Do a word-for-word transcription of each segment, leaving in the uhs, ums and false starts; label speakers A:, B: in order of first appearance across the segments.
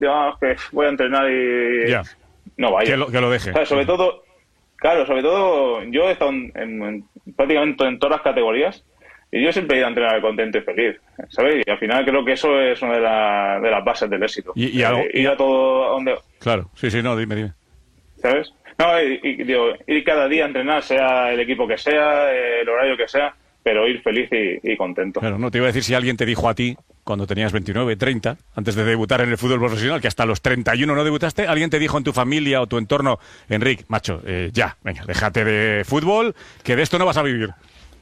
A: digamos que voy a entrenar y
B: ya.
A: no vaya.
B: Que lo, que lo deje.
A: O sea, sobre todo, claro, sobre todo yo he estado en, en, en, prácticamente en todas las categorías y yo siempre he ido a entrenar contento y feliz, ¿sabes? Y al final creo que eso es una de, la, de las bases del éxito.
B: Y, y algo,
A: eh, ir a todo a donde...
B: Claro, sí, sí, no, dime, dime.
A: ¿Sabes? No, y, y digo, ir cada día a entrenar, sea el equipo que sea, el horario que sea, pero ir feliz y, y contento.
B: Claro, no, te iba a decir si alguien te dijo a ti, cuando tenías veintinueve, treinta, antes de debutar en el fútbol profesional, que hasta los treinta y uno no debutaste, alguien te dijo en tu familia o tu entorno, Enric, macho, eh, ya, venga, déjate de fútbol, que de esto no vas a vivir.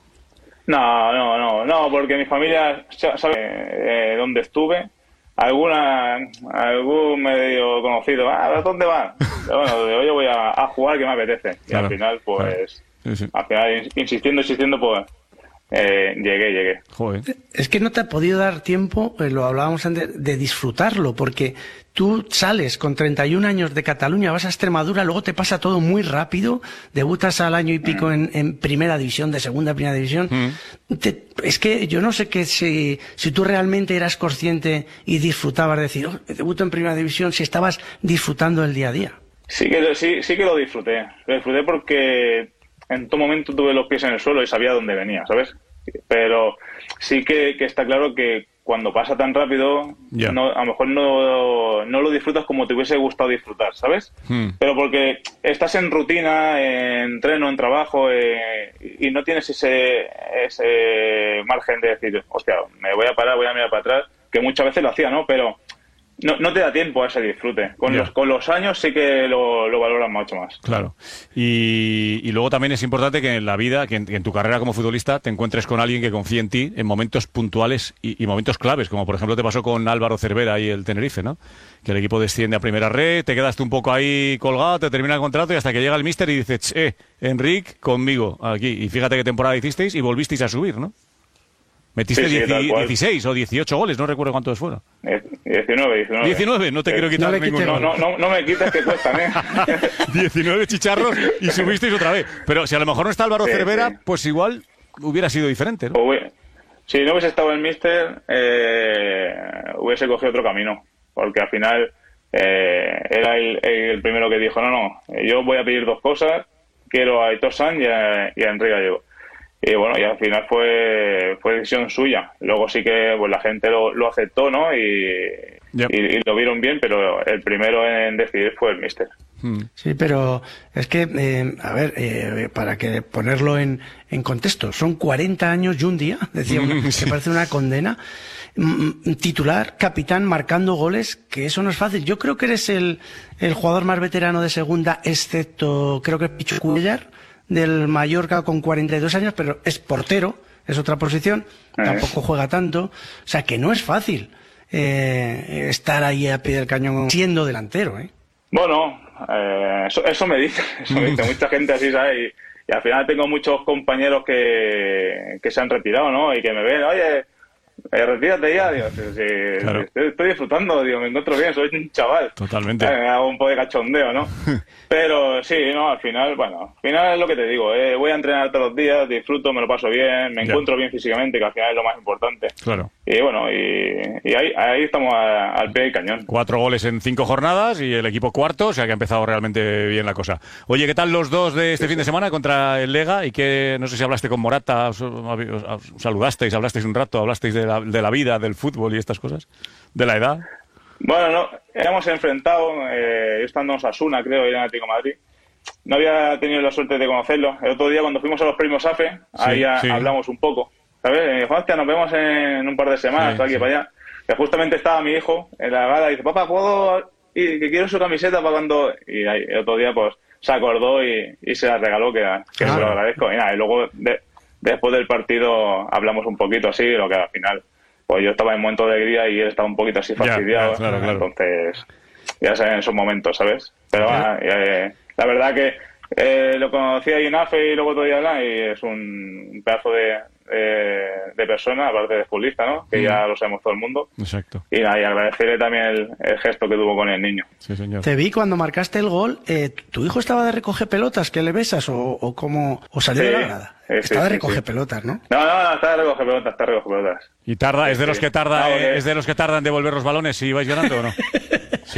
A: No, no, no, no, porque mi familia sabe eh, dónde estuve. Alguna, algún medio conocido, ah, ¿dónde va? Bueno, yo voy a, a jugar que me apetece. Y claro, al final, pues, claro. sí, sí. al final, insistiendo, insistiendo, pues, eh, llegué, llegué.
B: Joder.
C: Es que no te ha podido dar tiempo, eh, lo hablábamos antes, de disfrutarlo, porque tú sales con treinta y un años de Cataluña, vas a Extremadura, luego te pasa todo muy rápido, debutas al año y pico mm. en, en primera división, de segunda a primera división. Mm. Te, es que yo no sé que si, si tú realmente eras consciente y disfrutabas de decir, oh, debuto en primera división, si estabas disfrutando el día a día.
A: Sí que, sí, sí que lo disfruté. Lo disfruté porque en todo momento tuve los pies en el suelo y sabía dónde venía, ¿sabes? Pero sí que, que está claro que cuando pasa tan rápido, yeah. no, a lo mejor no, no lo disfrutas como te hubiese gustado disfrutar, ¿sabes? Hmm. Pero porque estás en rutina, en entreno, en trabajo, eh, y no tienes ese, ese margen de decir, hostia, me voy a parar, voy a mirar para atrás, que muchas veces lo hacía, ¿no? Pero no, no te da tiempo a ese disfrute. Con, yeah. los, con los años sí que lo, lo valoras mucho más.
B: Claro. Y, y luego también es importante que en la vida, que en, que en tu carrera como futbolista, te encuentres con alguien que confíe en ti en momentos puntuales y, y momentos claves, como por ejemplo te pasó con Álvaro Cervera y el Tenerife, ¿no? Que el equipo desciende a primera red, te quedaste un poco ahí colgado, te termina el contrato y hasta que llega el míster y dices, eh, Enric, conmigo, aquí. Y fíjate qué temporada hicisteis y volvisteis a subir, ¿no? Metiste sí, sí, dieciséis o dieciocho goles, no recuerdo cuántos fueron.
A: diecinueve, diecinueve.
B: diecinueve, no te eh, quiero quitar
A: no
B: ninguno.
A: No, no, no, no me quitas que cuestan, ¿eh?
B: diecinueve chicharros y subisteis otra vez. Pero si a lo mejor no está Álvaro sí, Cervera, sí. pues igual hubiera sido diferente, ¿no?
A: Pues, si no hubiese estado el míster, eh, hubiese cogido otro camino. Porque al final eh, era el, el primero que dijo, no, no, yo voy a pedir dos cosas, quiero a Aitor Sanz y a, y a Enric Gallego. Y bueno, y al final fue fue decisión suya. Luego sí que pues la gente lo, lo aceptó, ¿no? Y, yep. y, y lo vieron bien, pero el primero en decidir fue el míster.
C: Sí, pero es que, eh, a ver, eh, para que ponerlo en, en contexto, son cuarenta años y un día, decía uno, sí. que parece una condena. Titular, capitán, marcando goles, que eso no es fácil. Yo creo que eres el, el jugador más veterano de segunda, excepto, creo que es Pichu Cuéllar, del Mallorca con cuarenta y dos años, pero es portero, es otra posición, eh. tampoco juega tanto, o sea que no es fácil eh, estar ahí a pie del cañón siendo delantero, ¿eh?
A: Bueno, eh, eso, eso me dice, eso me dice mucha gente así, ¿sabes? Y, y al final tengo muchos compañeros que, que se han retirado, ¿no? Y que me ven, oye, eh, retírate ya, digo, sí, sí, claro. estoy, estoy disfrutando, digo, me encuentro bien, soy un chaval.
B: Totalmente.
A: Eh, me hago un poco de cachondeo, ¿no? Pero sí, no, al final, bueno, al final es lo que te digo, eh, voy a entrenar todos los días, disfruto, me lo paso bien, me ya. encuentro bien físicamente, que al final es lo más importante.
B: Claro.
A: Y bueno, y, y ahí, ahí estamos a, al pie del cañón.
B: Cuatro goles en cinco jornadas y el equipo cuarto, o sea que ha empezado realmente bien la cosa. Oye, ¿qué tal los dos de este sí, fin sí. de semana contra el Lega? Y que no sé si hablaste con Morata, os, os, os saludasteis, hablasteis un rato, hablasteis de la, de la vida, del fútbol y estas cosas, de la edad.
A: Bueno, no, hemos enfrentado, eh, yo estando en Osasuna, creo, y en Atlético de Madrid. No había tenido la suerte de conocerlo. El otro día, cuando fuimos a los premios A F E, sí, ahí a, sí. hablamos un poco. ¿Sabes? Me dijo, hostia, nos vemos en un par de semanas, sí, aquí sí. para allá. Que justamente estaba mi hijo en la gala y dice, papá, ¿puedo ir? Que quiero su camiseta para cuando... Y ahí, el otro día, pues, se acordó y, y se la regaló, que, que ah. se lo agradezco. Y nada, y luego, de, después del partido, hablamos un poquito así, lo que al final... Pues yo estaba en momento de alegría y él estaba un poquito así fastidiado. Ya, claro, claro. Entonces, ya sé, en esos momentos, ¿sabes? Pero bueno, eh, la verdad que eh, lo conocí ahí en A F E y luego todavía habla y es un pedazo de, eh, de persona, aparte de futbolista, ¿no? Que mm. ya lo sabemos todo el mundo.
B: Exacto.
A: Y nada, y agradecerle también el, el gesto que tuvo con el niño.
B: Sí, señor.
C: Te vi cuando marcaste el gol, eh, ¿tu hijo estaba de recoger pelotas? ¿Que le besas o, o cómo? ¿O salió sí, de la grada? Sí, estaba sí, de recoger sí. pelotas, ¿no?
A: No, no, no, está de recoger pelotas, está de recoger pelotas.
B: ¿Y tarda, es de los que tarda, no, porque... es de los que tardan en devolver los balones si vais ganando o no?